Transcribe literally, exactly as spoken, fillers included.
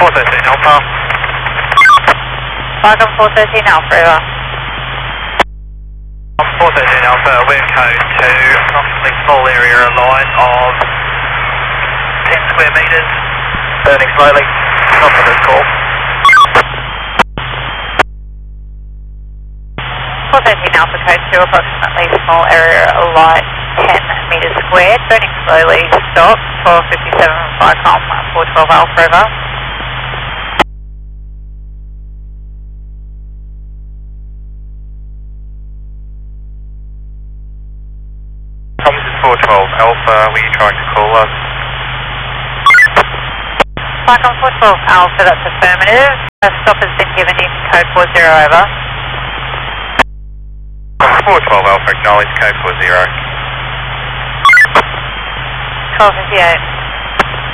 four thirteen Alpha. Falcon four thirteen Alpha, over. four thirteen Alpha, wind code to approximately full area line of ten square metres, burning slowly, not for this call. four thirteen Alpha, code two, approximately small area line ten metres squared, burning slowly, stop, twelve fifty-seven Vicom, four twelve Alpha, over. four twelve Alpha, were you trying to call us? Falcon four twelve Alpha, that's affirmative. A stop has been given in code four zero, over. four twelve Alpha, acknowledge code four zero. twelve fifty-eight.